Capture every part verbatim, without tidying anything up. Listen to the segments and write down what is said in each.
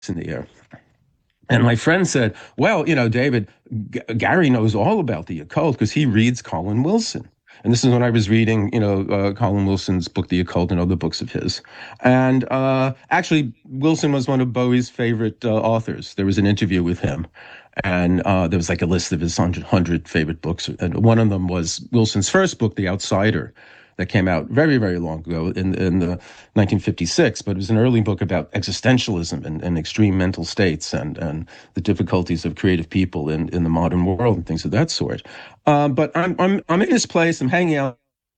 in the air. And my friend said, well, you know, David, G- Gary knows all about the occult because he reads Colin Wilson. And this is when I was reading, you know, uh, Colin Wilson's book, The Occult, and other books of his. And uh, actually, Wilson was one of Bowie's favorite uh, authors. There was an interview with him, and uh, there was like a list of his one hundred, one hundred favorite books. And one of them was Wilson's first book, The Outsider, that came out very, very long ago in, in the nineteen fifty-six, but it was an early book about existentialism and, and extreme mental states and, and the difficulties of creative people in, in the modern world and things of that sort. Um, but I'm, I'm, I'm in this place, I'm hanging out,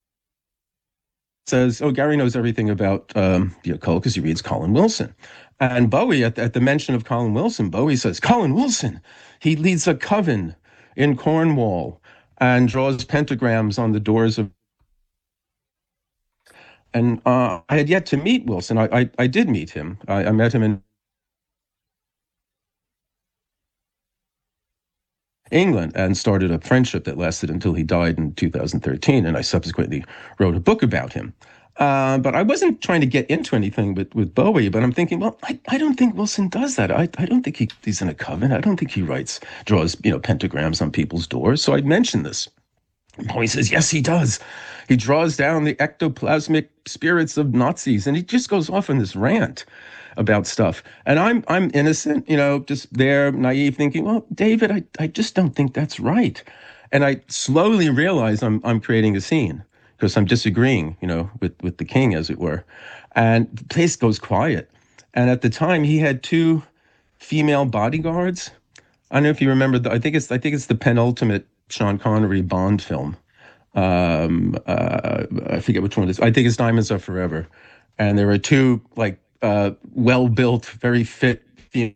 says, oh, Gary knows everything about um, the occult because he reads Colin Wilson. And Bowie, at, at the mention of Colin Wilson, Bowie says, Colin Wilson, he leads a coven in Cornwall and draws pentagrams on the doors of. And uh, I had yet to meet Wilson. I, I, I did meet him. I, I met him in England and started a friendship that lasted until he died in two thousand thirteen. And I subsequently wrote a book about him. Uh, but I wasn't trying to get into anything with, with Bowie, but I'm thinking, well, I, I don't think Wilson does that. I, I don't think he, he's in a coven. I don't think he writes, draws, you know, pentagrams on people's doors. So I mentioned this. Bowie says, yes, he does. He draws down the ectoplasmic spirits of Nazis, and he just goes off on this rant about stuff. And I'm I'm innocent, you know, just there, naive, thinking, well, David, I, I just don't think that's right. And I slowly realize I'm I'm creating a scene because I'm disagreeing, you know, with, with the king, as it were. And the place goes quiet. And at the time, he had two female bodyguards. I don't know if you remember. The, I think it's I think it's the penultimate Sean Connery Bond film. Um, uh, I forget which one it is. I think it's Diamonds Are Forever. And there were two like uh, well-built, very fit female.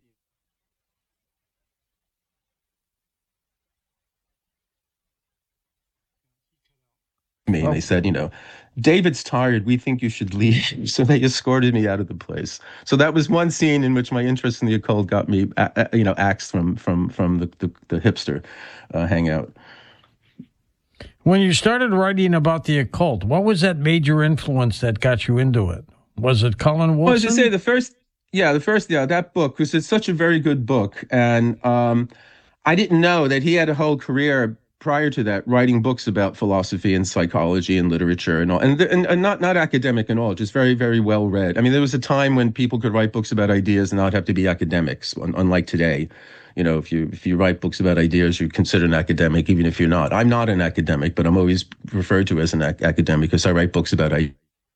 Me, and they Oh, said, you know, David's tired. We think you should leave. So they escorted me out of the place. So that was one scene in which my interest in the occult got me, uh, you know, axed from from from the the, the hipster uh, hangout. when you started writing about the occult, what was that major influence that got you into it? Was it Colin Well, as I say, Wilson? the first, yeah, the first, yeah, that book, because it's such a very good book, and um, I didn't know that he had a whole career prior to that writing books about philosophy and psychology and literature and all, and, and, and not not academic at all, just very, very well read. I mean, there was a time when people could write books about ideas and not have to be academics, un- unlike today. You know, if you if you write books about ideas, you're considered an academic, even if you're not. I'm not an academic, but I'm always referred to as an ac- academic because I write books about ideas.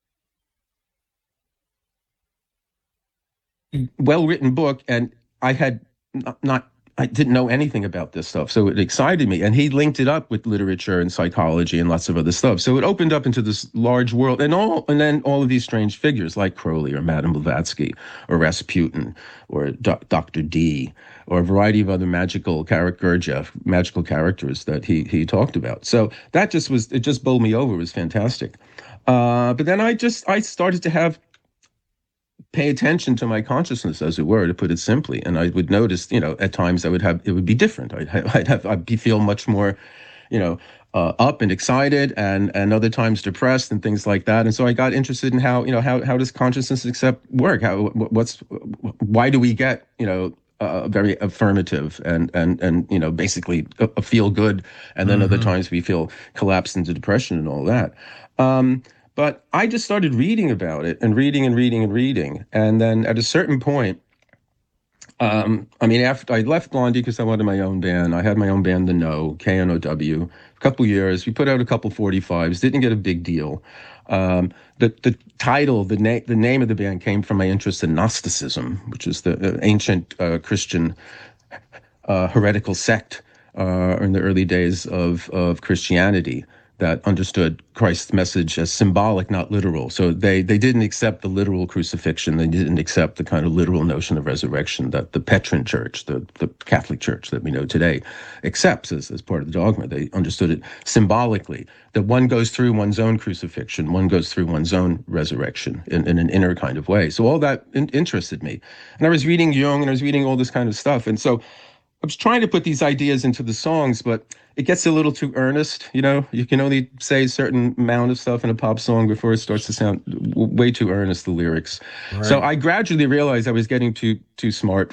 Well-written book, and I had not, not I didn't know anything about this stuff, so it excited me. And he linked it up with literature and psychology and lots of other stuff. So it opened up into this large world, and all, and then all of these strange figures like Crowley or Madame Blavatsky or Rasputin or Do- Doctor D or a variety of other magical character, Gurdjieff, magical characters that he he talked about. So that just was it just bowled me over. It was fantastic. Uh, but then I just I started to have pay attention to my consciousness, as it were, to put it simply. And I would notice, you know, at times I would have, it would be different. I'd have, I'd have, I'd be, feel much more, you know, uh, up and excited, and and other times depressed and things like that. And so I got interested in how, you know, how how does consciousness accept work? How what's why do we get, you know, uh, very affirmative and and and you know basically a, a feel good, and then other Hmm. times we feel collapsed into depression and all that. Um, but I just started reading about it and reading and reading and reading. And then at a certain point, um, I mean, after I left Blondie because I wanted my own band, I had my own band, The No, K N O W. A couple years, we put out a couple forty-fives, didn't get a big deal. Um, the the title, the name, the name of the band came from my interest in Gnosticism, which is the uh, ancient uh, Christian uh, heretical sect uh, in the early days of, of Christianity that understood Christ's message as symbolic, not literal. So they, they didn't accept the literal crucifixion. They didn't accept the kind of literal notion of resurrection that the Petrine Church, the, the Catholic Church that we know today, accepts as, as part of the dogma. They understood it symbolically, that one goes through one's own crucifixion, one goes through one's own resurrection in, in an inner kind of way. So all that in, interested me. And I was reading Jung, and I was reading all this kind of stuff. And so I was trying to put these ideas into the songs, but it gets a little too earnest. You know, you can only say a certain amount of stuff in a pop song before it starts to sound w- way too earnest, the lyrics. Right. So I gradually realized I was getting too too smart